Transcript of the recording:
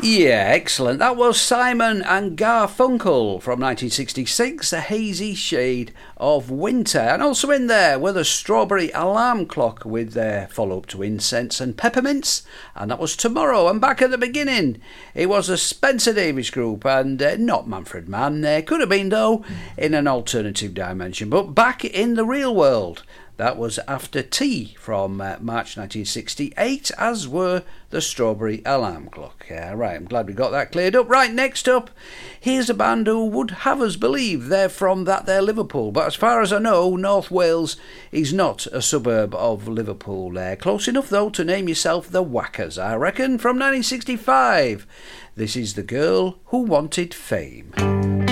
Yeah, excellent. That was Simon and Garfunkel from 1966, A Hazy Shade of Winter. And also in there were the Strawberry Alarm Clock with their follow-up to Incense and Peppermints. And that was Tomorrow. And back at the beginning, it was the Spencer Davis Group and not Manfred Mann. Could have been, though, in an alternative dimension. But back in the real world, that was After Tea from March 1968, as were the Strawberry Alarm Clock. Right, I'm glad we got that cleared up. Right, next up, here's a band who would have us believe they're from they're Liverpool. But as far as I know, North Wales is not a suburb of Liverpool. Close enough, though, to name yourself the Whackers, I reckon, from 1965. This is The Girl Who Wanted Fame.